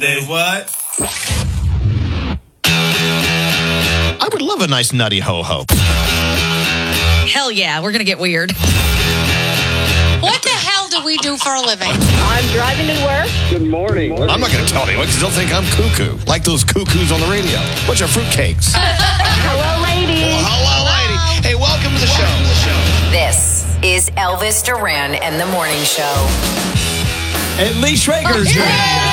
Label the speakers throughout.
Speaker 1: They what?
Speaker 2: I would love a nice nutty ho-ho.
Speaker 3: Hell yeah, we're going to get weird.
Speaker 4: What the hell do we do for a living?
Speaker 5: I'm driving to work.
Speaker 6: Good morning.
Speaker 2: I'm not going to tell anyone because they'll think I'm cuckoo, like those cuckoos on the radio. Bunch of fruitcakes.
Speaker 5: Hello, lady.
Speaker 2: Well, hello, lady. Hey, welcome to the show.
Speaker 7: This is Elvis Duran and the Morning Show.
Speaker 8: And Lee Schrager's here.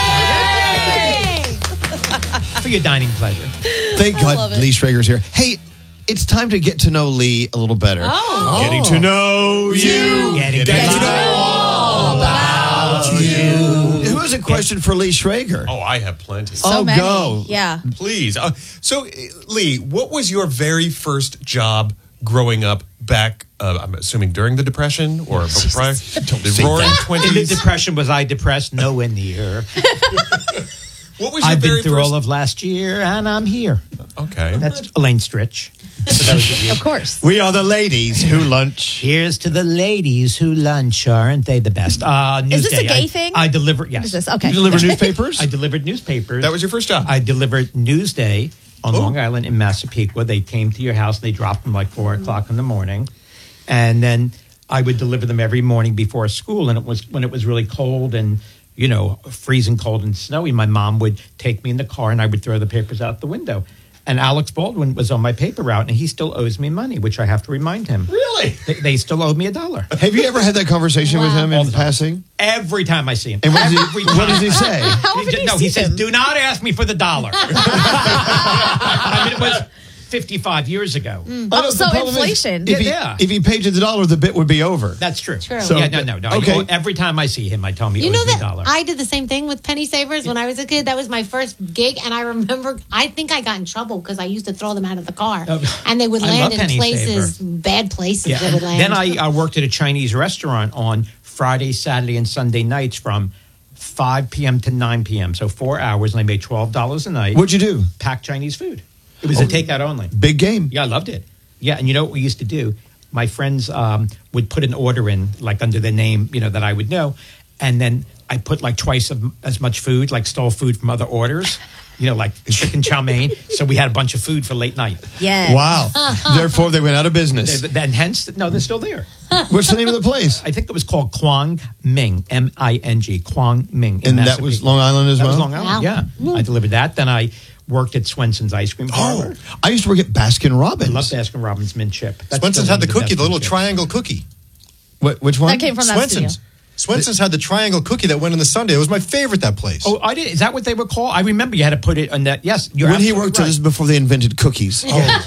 Speaker 8: For your dining pleasure.
Speaker 2: Thank God Lee Schrager's here. Hey, it's time to get to know Lee a little better.
Speaker 4: Oh.
Speaker 2: Getting to know you.
Speaker 8: Getting to know all about you.
Speaker 2: Who has a question for Lee Schrager?
Speaker 1: Oh, I have plenty.
Speaker 3: So many.
Speaker 2: Go.
Speaker 3: Yeah.
Speaker 1: Please. So, Lee, what was your very first job growing up back, I'm assuming during the Depression or prior? The Roaring
Speaker 8: In the
Speaker 1: 20s?
Speaker 8: Depression, was I depressed? Nowhere near.
Speaker 1: What was your
Speaker 8: I've
Speaker 1: very
Speaker 8: been through
Speaker 1: first...
Speaker 8: all of last year, and I'm here.
Speaker 1: Okay.
Speaker 8: That's Elaine Stritch. For those of you.
Speaker 3: Of course.
Speaker 2: We are the ladies who lunch.
Speaker 8: Here's to the ladies who lunch. Aren't they the best?
Speaker 3: Is this
Speaker 8: Newsday.
Speaker 3: a gay thing?
Speaker 8: I deliver, yes.
Speaker 3: What is this? Okay.
Speaker 2: You deliver newspapers?
Speaker 8: I delivered newspapers.
Speaker 1: That was your first job?
Speaker 8: I delivered Newsday on Long Island in Massapequa. They came to your house and they dropped them like 4 o'clock in the morning. And then I would deliver them every morning before school. And it was when it was really cold and, you know, freezing cold and snowy, my mom would take me in the car and I would throw the papers out the window. And Alex Baldwin was on my paper route, and he still owes me money, which I have to remind him.
Speaker 1: Really?
Speaker 8: They still owe me $1.
Speaker 2: Have you ever had that conversation with him
Speaker 8: All
Speaker 2: in
Speaker 8: the time.
Speaker 2: passing?
Speaker 8: Every time I see him.
Speaker 2: And what does
Speaker 8: Every
Speaker 2: he, what
Speaker 8: time.
Speaker 2: does he say?
Speaker 8: He says, do not ask me for the $1. I mean, it was 55 years ago.
Speaker 3: Oh, so inflation.
Speaker 2: If he paid you the $1, the bit would be over.
Speaker 8: That's true.
Speaker 4: True.
Speaker 2: So-
Speaker 8: Yeah, no.
Speaker 2: Okay.
Speaker 8: Every time I see him, I tell him he
Speaker 4: You
Speaker 8: owes
Speaker 4: know
Speaker 8: me
Speaker 4: that
Speaker 8: $1.
Speaker 4: I did the same thing with penny savers when I was a kid. That was my first gig, and I remember I think I got in trouble because I used to throw them out of the car, and they would
Speaker 8: I
Speaker 4: land
Speaker 8: love
Speaker 4: in
Speaker 8: penny
Speaker 4: places,
Speaker 8: saver.
Speaker 4: bad places.
Speaker 8: Yeah.
Speaker 4: They would land.
Speaker 8: Then I worked at a Chinese restaurant on Friday, Saturday, and Sunday nights from 5 p.m. to 9 p.m. So 4 hours, and I made $12 a night.
Speaker 2: What'd you do?
Speaker 8: Pack Chinese food. It was a takeout only.
Speaker 2: Big game.
Speaker 8: Yeah, I loved it. Yeah, and you know what we used to do? My friends would put an order in, like under the name, you know, that I would know, and then I put like twice as much food, like stole food from other orders, you know, like chicken chow mein. So we had a bunch of food for late night.
Speaker 3: Yeah.
Speaker 2: Wow. Therefore, they went out of business.
Speaker 8: And hence, no, they're still there.
Speaker 2: What's the name of the place?
Speaker 8: I think it was called Quang Ming, M-I-N-G, Quang Ming. in
Speaker 2: And that was
Speaker 8: Massapequa.
Speaker 2: Long Island as
Speaker 8: That
Speaker 2: well?
Speaker 8: was Long Island,
Speaker 4: Wow.
Speaker 8: yeah. I delivered that. Then I worked at Swenson's Ice Cream Parlor.
Speaker 2: I used to work at Baskin Robbins.
Speaker 8: I love Baskin Robbins mint chip. That's
Speaker 9: Swenson's
Speaker 8: still
Speaker 9: had the
Speaker 8: one of
Speaker 9: cookie,
Speaker 8: best
Speaker 9: the little
Speaker 8: mint chips.
Speaker 9: triangle cookie.
Speaker 2: Which one?
Speaker 3: That came from that studio.
Speaker 9: Swenson's had the triangle cookie that went in the sundae. It was my favorite, that place.
Speaker 8: Oh, I did. Is that what they were called? I remember you had to put it on that. Yes, you're
Speaker 2: When he
Speaker 8: absolutely
Speaker 2: worked
Speaker 8: right.
Speaker 2: this is before they invented cookies.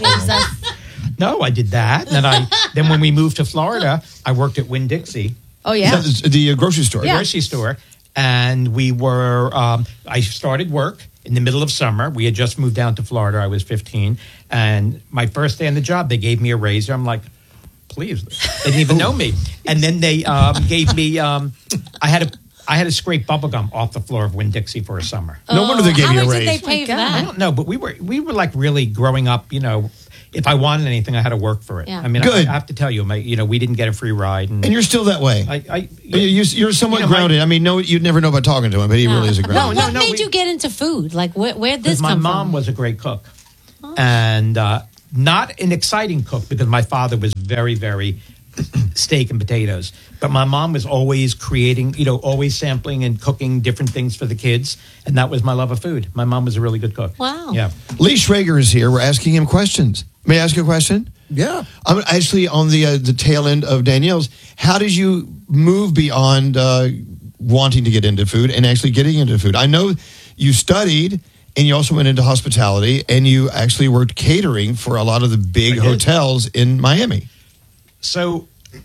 Speaker 8: No, I did that. Then when we moved to Florida, I worked at Winn-Dixie,
Speaker 3: Oh, yeah.
Speaker 2: Is that the grocery store.
Speaker 3: Yeah.
Speaker 8: grocery store, and we were. I started work in the middle of summer. We had just moved down to Florida. I was 15, and my first day on the job, they gave me a razor. I'm like, please, they didn't even know me. And then they gave me. I had to scrape bubble gum off the floor of Winn-Dixie for a summer.
Speaker 2: No wonder they gave
Speaker 4: How
Speaker 2: you a
Speaker 4: much did they
Speaker 2: raise.
Speaker 4: pay for
Speaker 8: I
Speaker 4: that?
Speaker 8: don't know, but we were like really growing up. You know, if I wanted anything, I had to work for it.
Speaker 4: Yeah.
Speaker 8: I mean,
Speaker 2: Good.
Speaker 8: I have to tell you, we didn't get a free ride,
Speaker 2: And you're still that way. You're somewhat
Speaker 8: You know,
Speaker 2: grounded. I mean, no, you'd never know about talking to him, but he really is a grounded.
Speaker 4: What made you get into food? Like, where'd this
Speaker 8: my
Speaker 4: come
Speaker 8: mom
Speaker 4: from?
Speaker 8: was a great cook, and not an exciting cook because my father was very, very steak and potatoes. But my mom was always creating, always sampling and cooking different things for the kids, and that was my love of food. My mom was a really good cook.
Speaker 4: Wow.
Speaker 8: Yeah.
Speaker 2: Lee Schrager is here. We're asking him questions. May I ask you a question?
Speaker 9: Yeah.
Speaker 2: I'm actually on the tail end of Danielle's. How did you move beyond wanting to get into food and actually getting into food? I know you studied and you also went into hospitality and you actually worked catering for a lot of the big hotels in Miami.
Speaker 8: So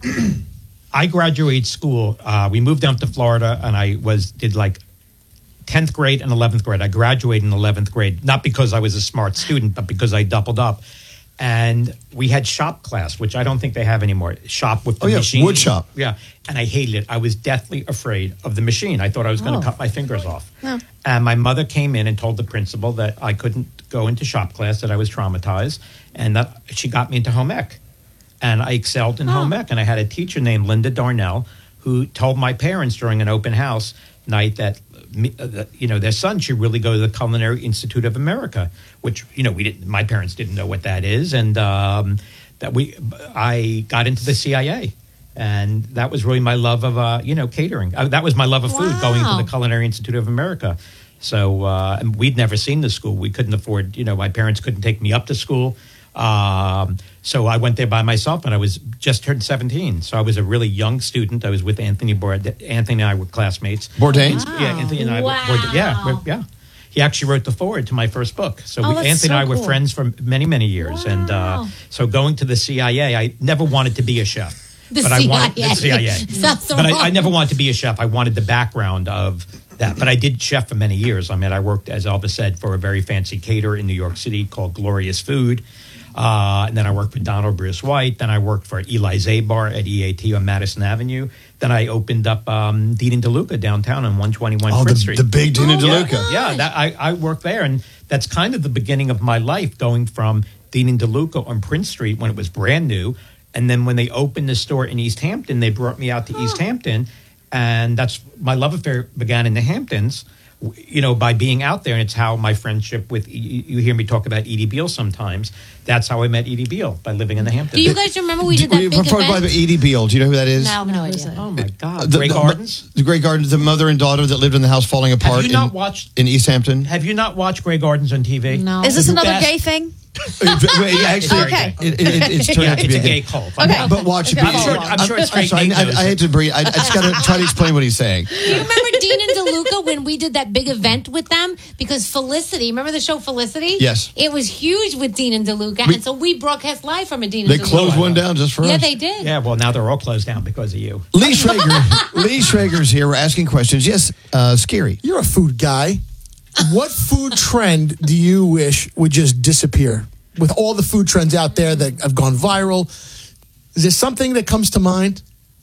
Speaker 8: I graduated school. We moved down to Florida, and I did like 10th grade and 11th grade. I graduated in 11th grade, not because I was a smart student, but because I doubled up. And we had shop class, which I don't think they have anymore. Shop with the machine.
Speaker 2: Wood shop.
Speaker 8: Yeah. And I hated it. I was deathly afraid of the machine. I thought I was going to cut my fingers off.
Speaker 3: Oh.
Speaker 8: And my mother came in and told the principal that I couldn't go into shop class, that I was traumatized, and that she got me into home ec. And I excelled in home ec. And I had a teacher named Linda Darnell who told my parents during an open house night that their son should really go to the Culinary Institute of America, which my parents didn't know what that is, and I got into the CIA. And that was really my love of, catering. That was my love of food, going to the Culinary Institute of America. So and we'd never seen the school. We couldn't afford, my parents couldn't take me up to school. So I went there by myself, and I was just turned 17. So I was a really young student. I was with Anthony Bourdain. Anthony and I were classmates.
Speaker 2: Bourdain?
Speaker 8: Yeah, Anthony and I were Bourdain. Yeah. He actually wrote the foreword to my first book. So Anthony and I were friends for many, many years. And so going to the CIA, I never wanted to be a chef. I wanted the CIA. But I never wanted to be a chef. I wanted the background of that. But I did chef for many years. I mean, I worked, as Elvis said, for a very fancy caterer in New York City called Glorious Food. And then I worked for Donald Bruce White. Then I worked for Eli Zabar at EAT on Madison Avenue. Then I opened up Dean and DeLuca downtown on 121 Fifth Street.
Speaker 2: The big Dean and DeLuca.
Speaker 8: Yeah, I worked there. And that's kind of the beginning of my life, going from Dean and DeLuca on Prince Street when it was brand new. And then when they opened the store in East Hampton, they brought me out to East Hampton. And that's my love affair began in the Hamptons, by being out there. And it's how my friendship with, you hear me talk about Edie Beale sometimes. That's how I met Edie Beale, by living in the Hamptons.
Speaker 4: Do you guys remember we did that big
Speaker 2: Before
Speaker 4: event?
Speaker 2: Edie Beale, do you know who that is?
Speaker 4: No, no idea.
Speaker 8: Oh, my God. Grey Gardens?
Speaker 2: The Grey Gardens, the mother and daughter that lived in the house falling apart.
Speaker 8: Have you not watched?
Speaker 2: In East Hampton?
Speaker 8: Have you not watched Grey Gardens on TV?
Speaker 4: No.
Speaker 3: Is this another
Speaker 8: Best-
Speaker 3: gay thing?
Speaker 2: Actually,
Speaker 3: Okay.
Speaker 2: It's turned out to
Speaker 8: It's
Speaker 2: be
Speaker 8: a gay cult.
Speaker 3: Okay.
Speaker 2: But watch it.
Speaker 3: Okay.
Speaker 8: I'm sure it's great.
Speaker 2: Sorry, I hate to breathe. I just got to try to explain what he's saying.
Speaker 4: Do you remember Dean and DeLuca when we did that big event with them? Because Felicity, remember the show Felicity?
Speaker 2: Yes.
Speaker 4: It was huge with Dean and DeLuca, and so we broadcast live from a Dean and
Speaker 2: They
Speaker 4: DeLuca.
Speaker 2: closed one down just for us.
Speaker 4: Yeah, they did.
Speaker 8: Yeah, well, now they're all closed down because of you.
Speaker 2: Lee Schrager's here. We're asking questions. Yes, Scary.
Speaker 6: You're a food guy. What food trend do you wish would just disappear? With all the food trends out there that have gone viral, is there something that comes to mind?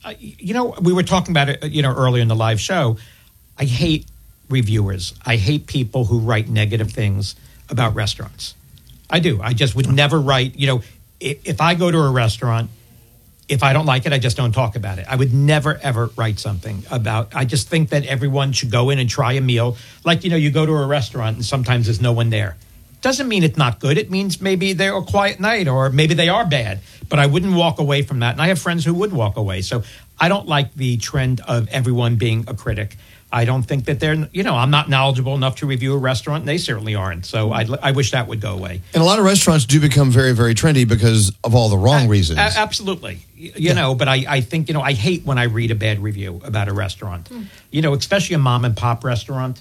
Speaker 8: We were talking about it, earlier in the live show. I hate reviewers. I hate people who write negative things about restaurants. I do. I just would never write, if I go to a restaurant, if I don't like it, I just don't talk about it. I would never, ever write something about. I just think that everyone should go in and try a meal. Like, you go to a restaurant and sometimes there's no one there. Doesn't mean it's not good. It means maybe they're a quiet night or maybe they are bad. But I wouldn't walk away from that. And I have friends who would walk away. So I don't like the trend of everyone being a critic. I don't think that they're, I'm not knowledgeable enough to review a restaurant. And they certainly aren't. So I wish that would go away.
Speaker 2: And a lot of restaurants do become very, very trendy because of all the wrong reasons.
Speaker 8: Absolutely. But I think, I hate when I read a bad review about a restaurant, especially a mom and pop restaurant.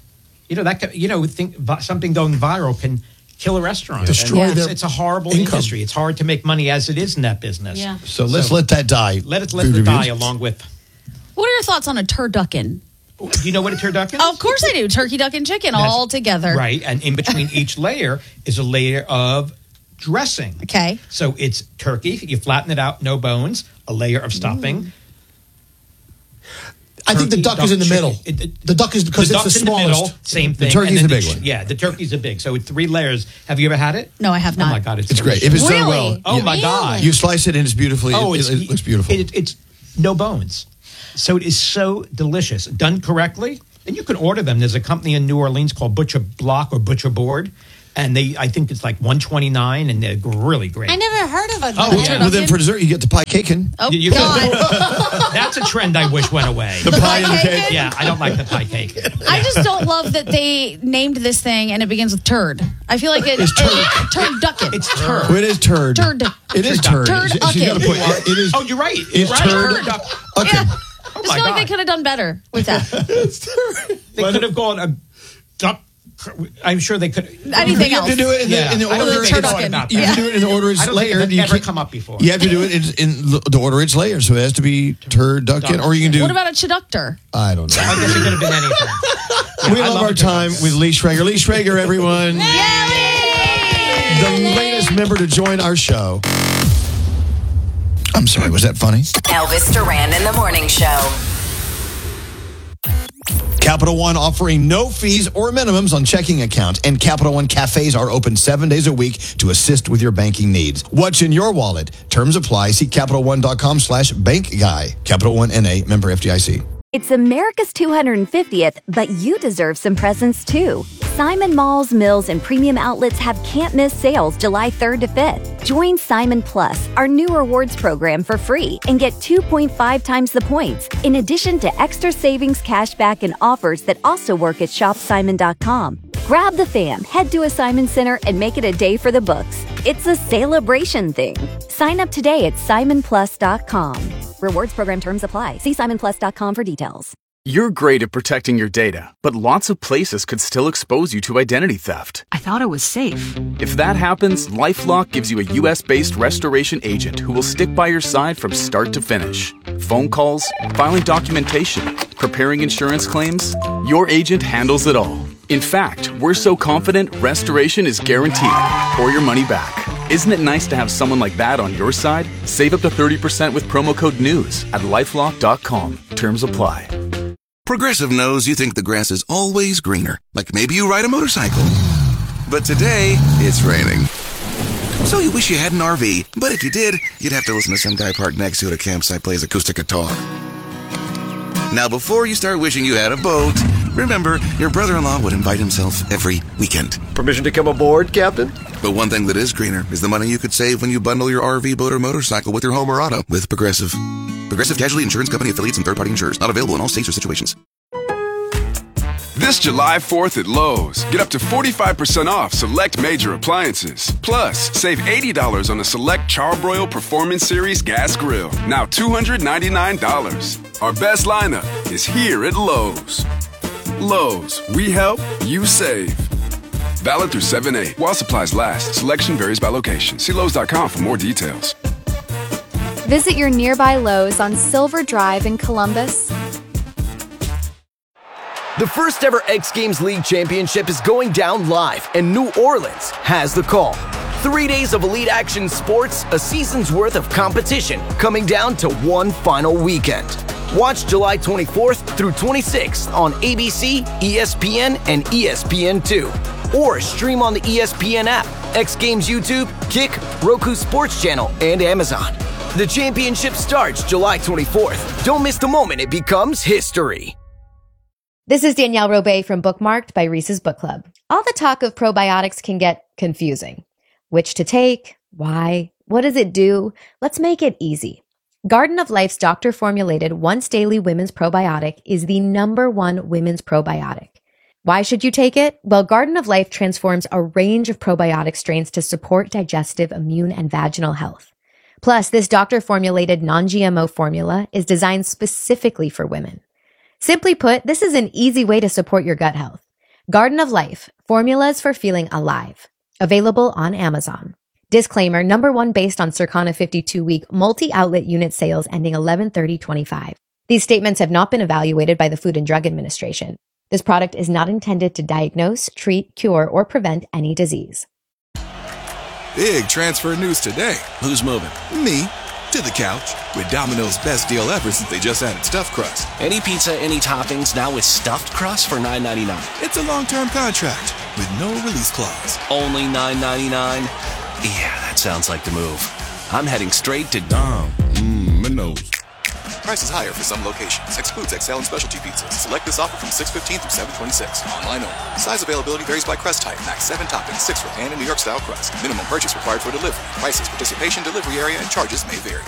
Speaker 8: Think something going viral can kill a restaurant.
Speaker 6: Destroy their
Speaker 8: it's a horrible
Speaker 6: income.
Speaker 8: industry. It's hard to make money as it is in that business.
Speaker 4: Yeah.
Speaker 2: So let's let that die.
Speaker 8: Let it
Speaker 2: Food
Speaker 8: die
Speaker 2: reviews.
Speaker 8: along with.
Speaker 3: What are your thoughts on a turducken?
Speaker 8: Do you know what a turducken is?
Speaker 3: Of course I do. Turkey, duck, and chicken all together.
Speaker 8: Right. And in between each layer is a layer of dressing.
Speaker 3: Okay.
Speaker 8: So it's turkey. You flatten it out, no bones, a layer of stuffing.
Speaker 6: I think the duck is in the middle. The duck is because it's the
Speaker 8: duck's in the middle,
Speaker 6: smallest.
Speaker 8: same thing.
Speaker 2: The turkey's
Speaker 8: and then
Speaker 2: the big one.
Speaker 8: Yeah, the turkey's a big. So it's 3 layers. Have you ever had it?
Speaker 3: No, I have not.
Speaker 8: Oh my God,
Speaker 2: It's great.
Speaker 8: delicious.
Speaker 2: If it's done
Speaker 3: Really?
Speaker 2: well.
Speaker 8: Oh my
Speaker 4: Really?
Speaker 8: God.
Speaker 2: You slice it and it's beautifully.
Speaker 8: Oh,
Speaker 2: it looks beautiful.
Speaker 8: It's no bones. So it is so delicious. Done correctly. And you can order them. There's a company in New Orleans called Butcher Block or Butcher Board. And I think it's like $129 and they're really great.
Speaker 4: I never heard of it.
Speaker 8: Oh, yeah.
Speaker 2: Well, then for dessert, you get the pie cakin.
Speaker 3: Oh,
Speaker 8: You
Speaker 3: God.
Speaker 8: That's a trend I wish went away.
Speaker 2: The pie and the
Speaker 3: pie
Speaker 2: cake.
Speaker 3: cake?
Speaker 8: Yeah, I don't like the pie cake.
Speaker 3: I just don't love that they named this thing and it begins with turd. I feel like it's turducken.
Speaker 8: It's turd.
Speaker 2: Oh, it is turd.
Speaker 3: Turd.
Speaker 2: It is turd.
Speaker 3: Turducken.
Speaker 2: She's got to put it is.
Speaker 8: Oh, you're right.
Speaker 2: It's
Speaker 8: Right.
Speaker 2: turd. Okay.
Speaker 3: Yeah.
Speaker 8: Oh
Speaker 3: I just
Speaker 8: my
Speaker 3: feel like
Speaker 8: God.
Speaker 3: they could have done better with that.
Speaker 8: They could have gone a duck. I'm sure they could.
Speaker 3: Anything
Speaker 2: You have
Speaker 3: else.
Speaker 2: to do it in the,
Speaker 8: Yeah.
Speaker 2: in the
Speaker 8: I don't
Speaker 2: order.
Speaker 8: think they
Speaker 2: it's-
Speaker 8: thought about
Speaker 2: You have to
Speaker 8: that.
Speaker 2: do it in the order it's
Speaker 8: I don't think
Speaker 2: layered.
Speaker 8: that's
Speaker 2: You
Speaker 8: ever
Speaker 2: can't-
Speaker 8: come up before.
Speaker 2: You have to do it in the order it's layered. So it has to be turducken, or you can do.
Speaker 3: What about a chiductor?
Speaker 2: I don't know.
Speaker 8: I guess it could have been anything.
Speaker 2: We love our time with Lee Schrager. Lee Schrager, everyone. The latest member to join our show. I'm sorry, was that funny?
Speaker 7: Elvis Duran in the Morning Show.
Speaker 2: Capital One offering no fees or minimums on checking accounts, and Capital One cafes are open 7 days a week to assist with your banking needs. What's in your wallet? Terms apply. See CapitalOne.com/bankguy. Capital One NA, member FDIC.
Speaker 10: It's America's 250th, but you deserve some presents too. Simon Malls, Mills, and Premium Outlets have can't-miss sales July 3rd to 5th. Join Simon Plus, our new rewards program, for free and get 2.5 times the points, in addition to extra savings, cashback, and offers that also work at shopsimon.com. Grab the fam, head to a Simon Center, and make it a day for the books. It's a celebration thing. Sign up today at simonplus.com. Rewards program terms apply. See simonplus.com for details.
Speaker 11: You're great at protecting your data, but lots of places could still expose you to identity theft.
Speaker 12: I thought it was safe.
Speaker 11: If that happens, LifeLock gives you a U.S.-based restoration agent who will stick by your side from start to finish. Phone calls, filing documentation, preparing insurance claims, your agent handles it all. In fact, we're so confident restoration is guaranteed or your money back. Isn't it nice to have someone like that on your side? Save up to 30% with promo code NEWS at LifeLock.com. Terms apply.
Speaker 13: Progressive knows you think the grass is always greener, like maybe you ride a motorcycle. But today, it's raining. So you wish you had an RV, but if you did, you'd have to listen to some guy parked next to it at a campsite plays acoustic guitar. Now, before you start wishing you had a boat, remember, your brother-in-law would invite himself every weekend.
Speaker 14: Permission to come aboard, Captain?
Speaker 13: But one thing that is greener is the money you could save when you bundle your RV, boat, or motorcycle with your home or auto with Progressive. Progressive Casualty Insurance Company affiliates and third-party insurers. Not available in all states or situations.
Speaker 15: This July 4th at Lowe's, get up to 45% off select major appliances. Plus, save $80 on the select Charbroil Performance Series gas grill. Now $299. Our best lineup is here at Lowe's. Lowe's, we help, you save. Valid through 7/8. While supplies last, selection varies by location. See Lowe's.com for more details.
Speaker 16: Visit your nearby Lowe's on Silver Drive in Columbus.
Speaker 14: The first ever X Games League Championship is going down live, and New Orleans has the call. 3 days of elite action sports, a season's worth of competition, coming down to one final weekend. Watch July 24th through 26th on ABC, ESPN, and ESPN2. Or stream on the ESPN app, X Games YouTube, Kick, Roku Sports Channel, and Amazon. The championship starts July 24th. Don't miss the moment it becomes history.
Speaker 17: This is Danielle Robay from Bookmarked by Reese's Book Club. All the talk of probiotics can get confusing. Which to take? Why? What does it do? Let's make it easy. Garden of Life's doctor-formulated once-daily women's probiotic is the #1 women's probiotic. Why should you take it? Well, Garden of Life transforms a range of probiotic strains to support digestive, immune, and vaginal health. Plus, this doctor-formulated non-GMO formula is designed specifically for women. Simply put, this is an easy way to support your gut health. Garden of Life, formulas for feeling alive. Available on Amazon. Disclaimer, #1 based on Circana 52-week multi-outlet unit sales ending 11/30/25. These statements have not been evaluated by the Food and Drug Administration. This product is not intended to diagnose, treat, cure, or prevent any disease.
Speaker 18: Big transfer news today. Who's moving? Me. To the couch with Domino's best deal ever since they just added stuffed crust.
Speaker 19: Any pizza, any toppings, now with stuffed crust for $9.99.
Speaker 18: It's a long-term contract with no release clause.
Speaker 19: Only $9.99? Yeah, that sounds like the move. I'm heading straight to
Speaker 18: Domino's. Prices higher for some locations. Excludes XL and specialty pizzas. Select this offer from 6/15 through 7/26. Online only. Size availability varies by crust type. Max 7 toppings, 6 for pan and New York style crust. Minimum purchase required for delivery. Prices, participation, delivery area, and charges may vary.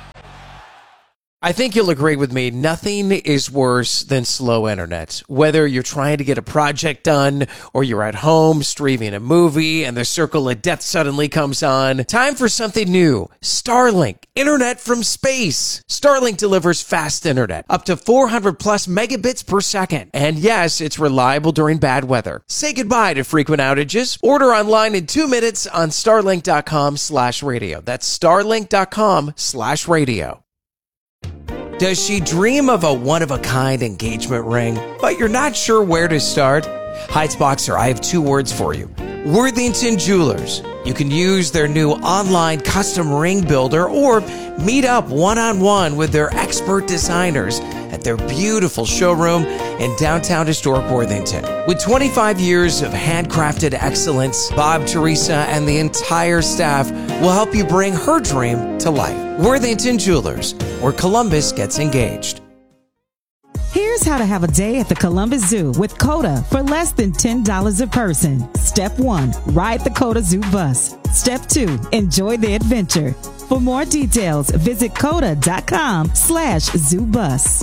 Speaker 20: I think you'll agree with me. Nothing is worse than slow internet. Whether you're trying to get a project done or you're at home streaming a movie and the circle of death suddenly comes on. Time for something new. Starlink. Internet from space. Starlink delivers fast internet. Up to 400 plus megabits per second. And yes, it's reliable during bad weather. Say goodbye to frequent outages. Order online in 2 minutes on starlink.com/radio. That's starlink.com/radio. Does she dream of a one-of-a-kind engagement ring, but you're not sure where to start? Heights Boxer, I have 2 words for you. Worthington Jewelers. You can use their new online custom ring builder or meet up one-on-one with their expert designers at their beautiful showroom in downtown historic Worthington. With 25 years of handcrafted excellence, Bob, Teresa, and the entire staff will help you bring her dream to life. Worthington Jewelers, where Columbus gets engaged.
Speaker 12: Here's how to have a day at the Columbus Zoo with CODA for less than $10 a person. Step 1, ride the CODA Zoo bus. Step 2, enjoy the adventure. For more details, visit coda.com/zoobus.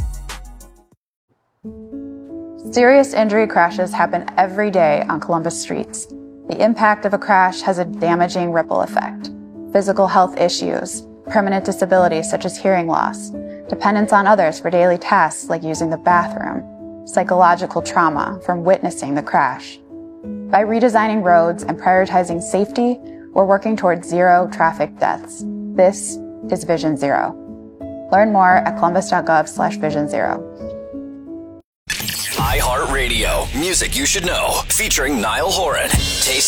Speaker 21: Serious injury crashes happen every day on Columbus streets. The impact of a crash has a damaging ripple effect. Physical health issues, permanent disabilities such as hearing loss, dependence on others for daily tasks like using the bathroom, psychological trauma from witnessing the crash. By redesigning roads and prioritizing safety, we're working towards zero traffic deaths. This is Vision Zero. Learn more at columbus.gov/Vision Zero.
Speaker 14: iHeartRadio. Music you should know. Featuring Niall Horan. Taste